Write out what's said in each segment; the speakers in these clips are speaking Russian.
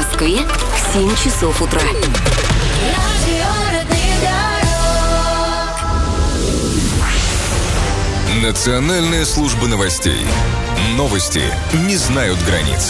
Москве в 7 часов утра. Национальная служба новостей. Новости не знают границ.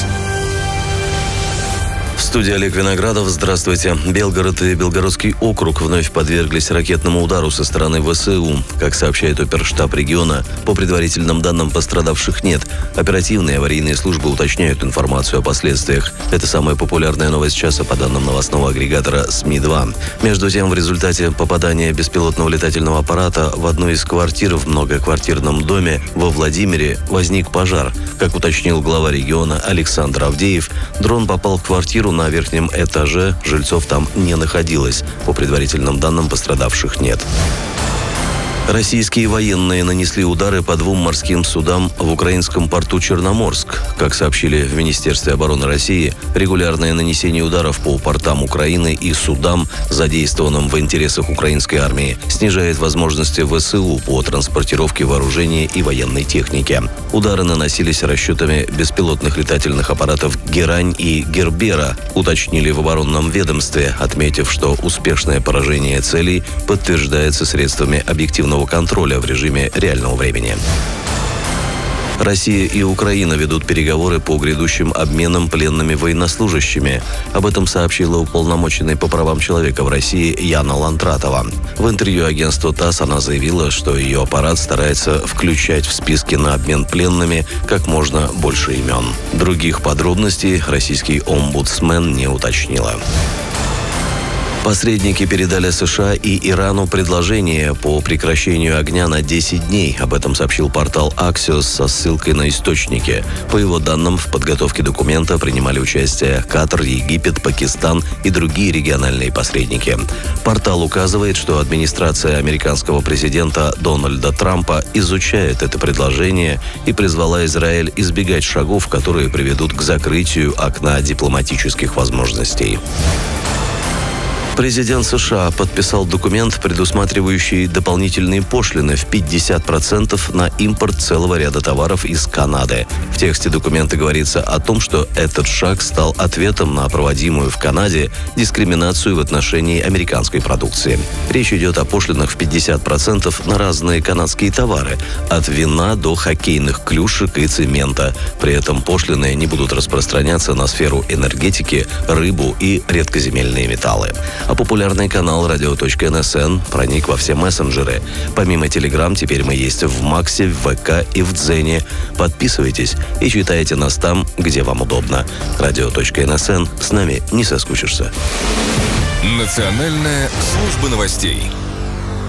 В студии Олег Виноградов. Здравствуйте. Белгород и Белгородский округ вновь подверглись ракетному удару со стороны ВСУ. Как сообщает оперштаб региона, по предварительным данным пострадавших нет. Оперативные аварийные службы уточняют информацию о последствиях. Это самая популярная новость часа по данным новостного агрегатора СМИ-2. Между тем, в результате попадания беспилотного летательного аппарата в одну из квартир в многоквартирном доме во Владимире возник пожар. Как уточнил глава региона Александр Авдеев, дрон попал в квартиру на верхнем этаже, жильцов там не находилось. По предварительным данным, пострадавших нет. Российские военные нанесли удары по 2 морским судам в украинском порту Черноморск. Как сообщили в Министерстве обороны России, регулярное нанесение ударов по портам Украины и судам, задействованным в интересах украинской армии, снижает возможности ВСУ по транспортировке вооружения и военной техники. Удары наносились расчетами беспилотных летательных аппаратов «Герань» и «Гербера», уточнили в оборонном ведомстве, отметив, что успешное поражение целей подтверждается средствами объективного контроля в режиме реального времени. Россия и Украина ведут переговоры по грядущим обменам пленными военнослужащими. Об этом сообщила уполномоченный по правам человека в России Яна Лантратова. В интервью агентству ТАСС она заявила, что ее аппарат старается включать в списки на обмен пленными как можно больше имен. Других подробностей российский омбудсмен не уточнила. Посредники передали США и Ирану предложение по прекращению огня на 10 дней. Об этом сообщил портал Axios со ссылкой на источники. По его данным, в подготовке документа принимали участие Катар, Египет, Пакистан и другие региональные посредники. Портал указывает, что администрация американского президента Дональда Трампа изучает это предложение и призвала Израиль избегать шагов, которые приведут к закрытию окна дипломатических возможностей. Президент США подписал документ, предусматривающий дополнительные пошлины в 50% на импорт целого ряда товаров из Канады. В тексте документа говорится о том, что этот шаг стал ответом на проводимую в Канаде дискриминацию в отношении американской продукции. Речь идет о пошлинах в 50% на разные канадские товары, от вина до хоккейных клюшек и цемента. При этом пошлины не будут распространяться на сферу энергетики, рыбу и редкоземельные металлы. А популярный канал radio.nsn проник во все мессенджеры. Помимо Telegram, теперь мы есть в Максе, в ВК и в Дзене. Подписывайтесь и читайте нас там, где вам удобно. radio.nsn. С нами не соскучишься. Национальная служба новостей.